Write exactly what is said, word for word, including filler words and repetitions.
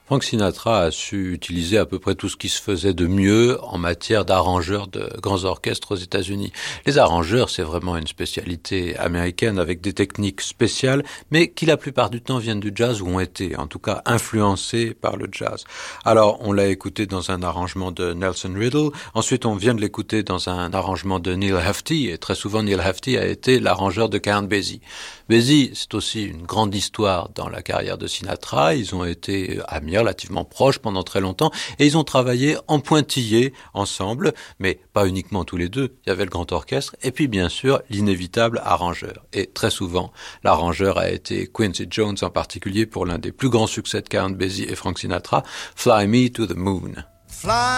Frank Sinatra a su utiliser à peu près tout ce qui se faisait de mieux en matière d'arrangeurs de grands orchestres aux États-Unis. Les arrangeurs, c'est vraiment une spécialité américaine avec des techniques spéciales, mais qui la plupart du temps viennent du jazz ou ont été, en tout cas, influencés par le jazz. Alors, on l'a écouté dans un arrangement de Nelson Riddle, ensuite on vient de l'écouter dans un arrangement de Neil Hefti, et très souvent Neil Hefti a été l'arrangeur de Count Basie. Basie, c'est aussi une grande histoire dans la carrière de Sinatra, ils ont été amis relativement proches pendant très longtemps et ils ont travaillé en pointillé ensemble, mais pas uniquement tous les deux. Il y avait le grand orchestre et puis bien sûr l'inévitable arrangeur. Et très souvent, l'arrangeur a été Quincy Jones en particulier pour l'un des plus grands succès de Count Basie et Frank Sinatra, Fly Me to the Moon. Fly